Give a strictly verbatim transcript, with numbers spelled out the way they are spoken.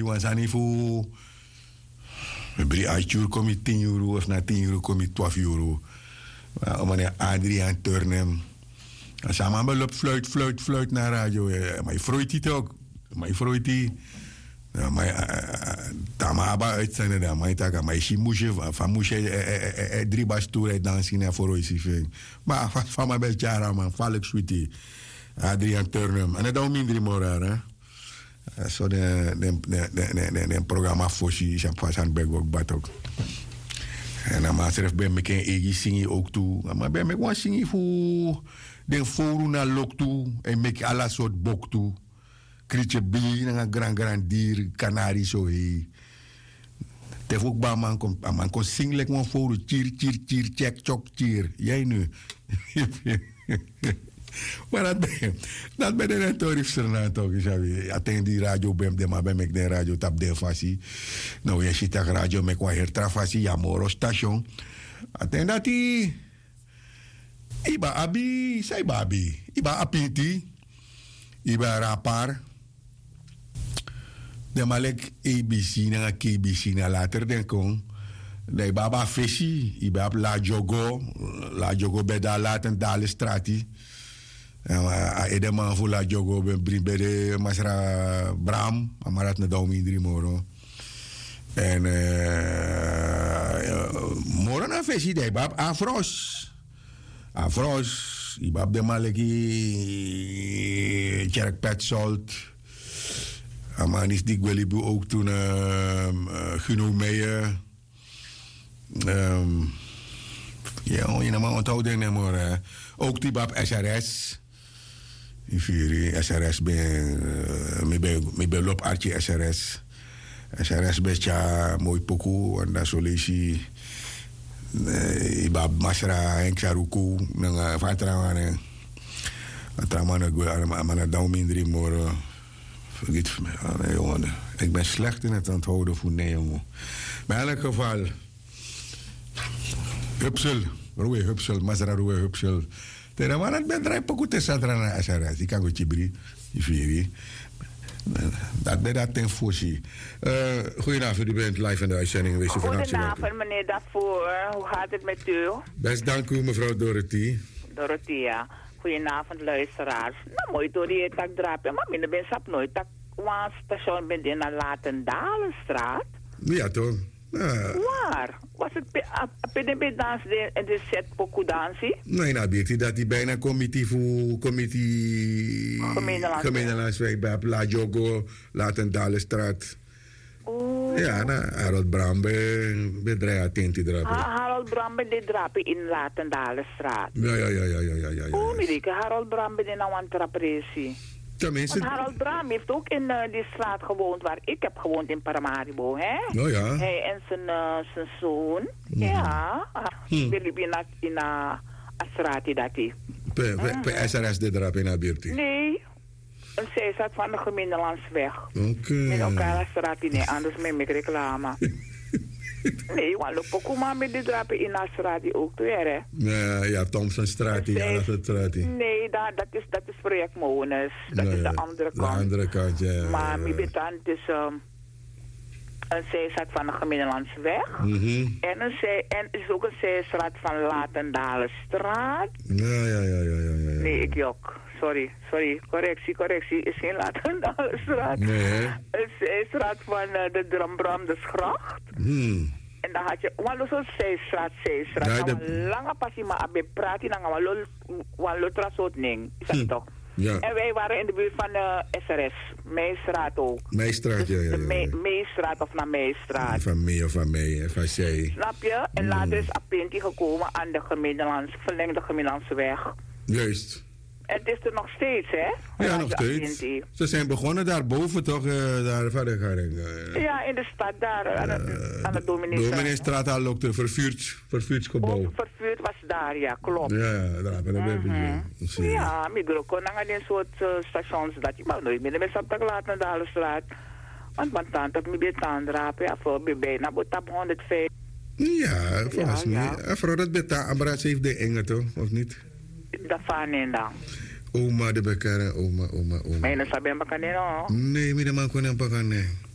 was aan niveau. We brengen uitjuur kom je tien euro of na tien euro kom je twaalf euro. Meneer Adriaan Turnem. Samen beloopt fluit, fluit, fluit naar radio. Maar je vroeit het ook. Maar je vroeit die. Maar tamaba uitzenden dan. Maar je taga. Maar je moesje van moesje drie bas toer dansen naar voor je. Maar van mijn beetje jaren man. Valk sweetie. Adriaan Turnem. En dat is minder moraal hè. Zo de programma Fossi is pas aan het ook bad ook. En dan maar zelf ben ik een eigen zingen ook toe. Maar ben ik gewoon zingen voor de forum naar lok toe en make alle soort bok toe. Krietje B, een grand grand dier, kanarie zo hé. Tef ook bij man kon man kon zingen like gewoon voor chier chier chier check chok chier. Jij nu. Maar dat ben dat ben de toeristen na toch is ja. Attend die radio bem de maar ben ik de radio tap de fasi. Nou je ziet dat radio met kwa hertrafasi ja moro station. Attend dat die iba abi sai babi iba apiti iba rapar de malek A B C na K B C na later den kon de baba fesi iba la jogo la jogo beda laten dale strati. A edeman voor la jogo ben brimbede masra Bram amarat na daumi drie moro en moro na fesi de bab afros afros ibab de maleki Jerk Petzold amanis dik welibu ook toen Guno Meijer ja je naam onthouden ne moro ook die bab S R S in vier S R S ben me ben me ben lop artje S R S S R S beetje mooi pokoe en daar zo lees je ibab masra en charuku nang vatrawane atramane go amana daumindri moro vergeet me jongen ik ben slecht in het onthouden voor nee jongen maar in elk geval hupsel roe hupsel masra roe hupsel Tera mana ben drai poku te sadra na asara. Ik kan go chibri. Ifiri. Dat ben dat ten voorzie. Uh, goedenavond, u bent live in de uitzending. Wees u van goedenavond, meneer Dafoe. Hoe gaat het met u? Best dank u, mevrouw Dorothy. Dorothy, ja. Goedenavond, luisteraars. Nou, mooi door die tak drapen. Maar minder ben sap nooit. Tak waan station ben in de Latendalenstraat. Ja, toch? Uh, Waar? Was het P D B-dans en de set poku dansie? Nee, nou weet je dat die bijna committee voor committee gemeentelandsweg bij La Jogo, Latendalenstraat. Oh. Ja, nou, Harold Brambe bedrijf attent drapen. Ha, Harold Brambe de drapen in Latendalenstraat. Ja, ja, ja, ja, ja, ja, ja. Oh, Mirike, Harold Brambe de nou aan trapresi. Tenminste. Want Harold Bram heeft ook in uh, die straat gewoond waar ik heb gewoond in Paramaribo, hè? Oh ja. Hij en zijn, uh, zijn zoon. Mm. Ja. Hmm. We liepen in, in uh, Asrati dat hij. Per S R S de drap in Abirti? Nee. Een zijstraat van de gemeentelandsweg. Oké. Okay. Met elkaar Asrati, nee, anders met mijn reclame. Nee, want loop ook maar met de drapen in Asrati ook weer, hè? Ja, ja, Thompsonstraat, ja, dat is het straat. Nee, dat, dat is, dat is project Mones. Dat nee, is de andere kant. De andere kant, ja. Maar ja, mijn betant is um, een zijstraat van de gemeentelandsweg. Mm-hmm. En een zij, en is ook een zijstraat van Latendalenstraat. Ja, ja, ja, ja, ja, ja. Nee, ik jok. Sorry, sorry. Correctie, correctie. Is geen Latendalenstraat. Nee. Een zijstraat van uh, de Drambram, de Schracht. Hmm. En dan had je, want zo'n zijstraat, zijstraat. Ja, de... lange passie, maar abe praten, dan gaan we lo trasot ning. Is dat hm. toch? Ja. En wij waren in de buurt van de S R S. Meestraat ook. Meestraat, dus ja, ja, ja. De me Meestraat of naar Meestraat. Van mee of van mee, van zij. Snap je? En mm. later is Apinti gekomen aan de gemeentelands, verlengde gemeentelandsweg. Juist. En het is er nog steeds, hè? Ja, nog steeds. Ze zijn begonnen daarboven toch, uh, daar verder gaan. Uh, ja, in de stad daar, uh, aan, het, aan de Domineestraat. Domineestraat al ook de vervuurd, vervuurdsgebouw. Ook vervuurd was daar, ja, klopt. Ja, daar hebben we mm-hmm. een ja, ik wil ook naar dit soort uh, stations dat je maar nooit meer met stap laten naar de Dalenstraat. Want mijn tante heeft me bij tandrapen, ja, voor bij bijna op honderdvijf. Ja, volgens ja, mij. Ja. En vooral dat beta Ambrats heeft de enge toch, of niet? Dat van in dan. Oma de bekare, oma, oma, oma. Maar je sabi ang bakanin, no? Nee, mi naman ko nang pakane.